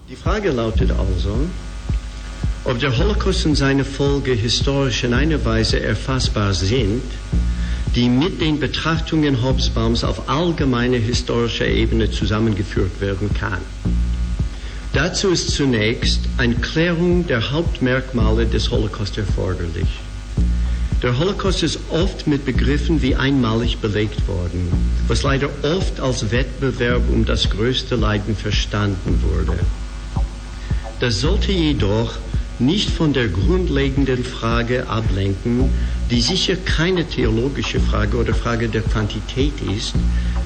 Die Frage lautet also, ob der Holocaust und seine Folge historisch in einer Weise erfassbar sind, die mit den Betrachtungen Hobsbaums auf allgemeiner historischer Ebene zusammengeführt werden kann. Dazu ist zunächst eine Klärung der Hauptmerkmale des Holocaust erforderlich. Der Holocaust ist oft mit Begriffen wie einmalig belegt worden, was leider oft als Wettbewerb um das größte Leiden verstanden wurde. Das sollte jedoch nicht von der grundlegenden Frage ablenken, die sicher keine theologische Frage oder Frage der Quantität ist,